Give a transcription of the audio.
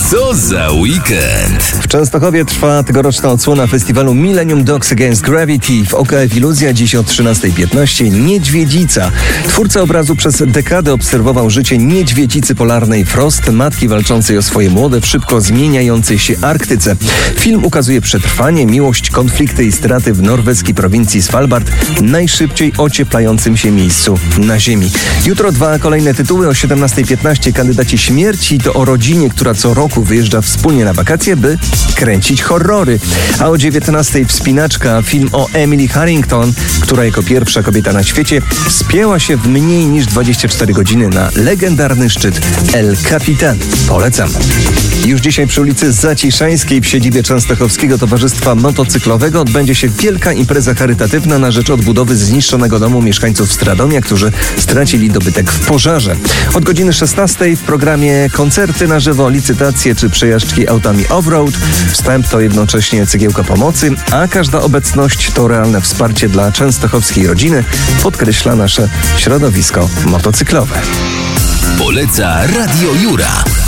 Co za weekend! W Częstochowie trwa tegoroczna odsłona festiwalu Millennium Dogs Against Gravity. W OKF Iluzja dziś o 13:15 Niedźwiedzica. Twórca obrazu przez dekadę obserwował życie niedźwiedzicy polarnej Frost, matki walczącej o swoje młode w szybko zmieniającej się Arktyce. Film ukazuje przetrwanie, miłość, konflikty i straty w norweskiej prowincji Svalbard, najszybciej ocieplającym się miejscu na Ziemi. Jutro dwa kolejne tytuły. O 17:15 Kandydaci śmierci, to o rodzinie, która co roku wyjeżdża wspólnie na wakacje, by kręcić horrory. A o 19:00 Wspinaczka, film o Emily Harrington, która jako pierwsza kobieta na świecie wspięła się w mniej niż 24 godziny na legendarny szczyt El Capitan. Polecam. Już dzisiaj przy ulicy Zaciszańskiej w siedzibie Częstochowskiego Towarzystwa Motocyklowego odbędzie się wielka impreza charytatywna na rzecz odbudowy zniszczonego domu mieszkańców Stradomia, którzy stracili dobytek w pożarze. Od godziny 16:00 w programie koncerty na żywo, licytacje czy przejażdżki autami off-road. Wstęp to jednocześnie cegiełka pomocy, a każda obecność to realne wsparcie dla częstochowskiej rodziny, podkreśla nasze środowisko motocyklowe. Poleca Radio Jura.